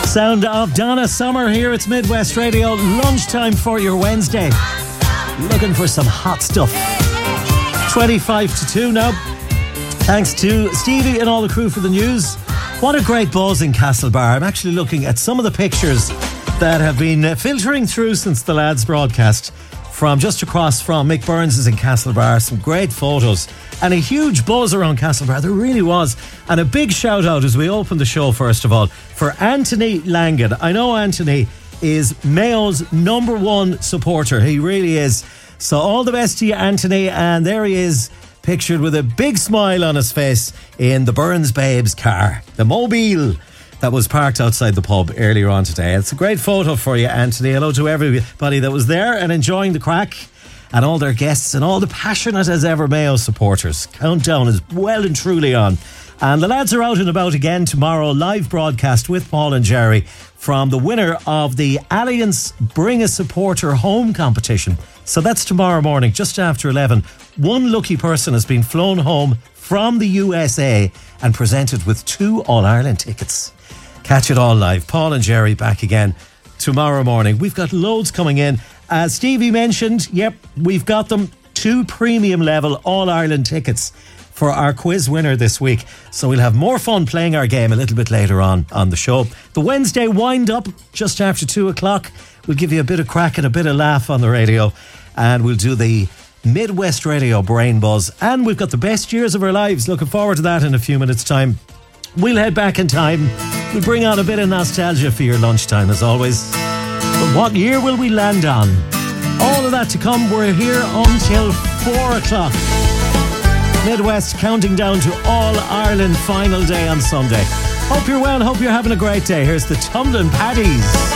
Sound of Donna Summer here. It's Midwest Radio, lunchtime for your Wednesday. Looking for some hot stuff. 25 to 2 now. Thanks to Stevie and all the crew for the news. What a great buzz in Castlebar. I'm actually looking at some of the pictures that have been filtering through since the lads' broadcast from just across from Mick Burns' in Castlebar. Some great photos and a huge buzz around Castlebar. There really was. And a big shout out as we open the show, first of all, for Anthony Langan. I know Anthony is Mayo's #1 supporter. He really is. So all the best to you, Anthony. And there he is, pictured with a big smile on his face in the Burns Babes car, the Mobile that was parked outside the pub earlier on today. It's a great photo for you, Anthony. Hello to everybody that was there and enjoying the crack, and all their guests and all the passionate as ever Mayo supporters. Countdown is well and truly on. And the lads are out and about again tomorrow, live broadcast with Paul and Jerry from the winner of the Alliance Bring a Supporter Home competition. So that's tomorrow morning, just after 11. One lucky person has been flown home from the USA and presented with 2 All-Ireland tickets. Catch it all live. Paul and Jerry back again tomorrow morning. We've got loads coming in. As Stevie mentioned, yep, we've got them 2 premium level All-Ireland tickets for our quiz winner this week. So we'll have more fun playing our game a little bit later on the show. The Wednesday wind up just after 2 o'clock. We'll give you a bit of crack and a bit of laugh on the radio. And we'll do the Midwest Radio Brain Buzz. And we've got the best years of our lives. Looking forward to that in a few minutes' time. We'll head back in time. We'll bring out a bit of nostalgia for your lunchtime, as always. But what year will we land on? All of that to come. We're here until 4 o'clock. Midwest counting down to All-Ireland final day on Sunday. Hope you're well. Hope you're having a great day. Here's the Tumbling Paddies.